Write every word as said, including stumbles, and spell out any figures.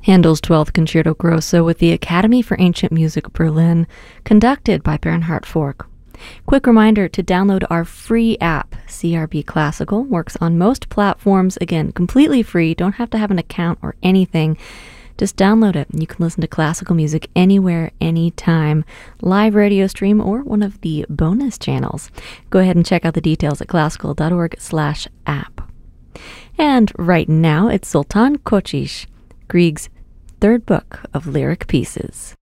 Handel's twelfth Concerto Grosso with the Academy for Ancient Music Berlin, conducted by Bernhard Fork. Quick reminder to download our free app. C R B Classical works on most platforms. Again, completely free. Don't have to have an account or anything. Just download it. You can listen to classical music anywhere, anytime. Live radio stream or one of the bonus channels. Go ahead and check out the details at classical.org slash app. And right now, it's Sultan Kocsis, Grieg's third book of lyric pieces.